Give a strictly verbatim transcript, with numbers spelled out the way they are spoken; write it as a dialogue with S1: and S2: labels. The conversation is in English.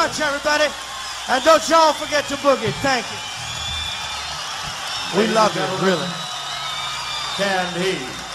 S1: much, everybody. And don't y'all forget to boogie. Thank you. We love you, really.
S2: Can he?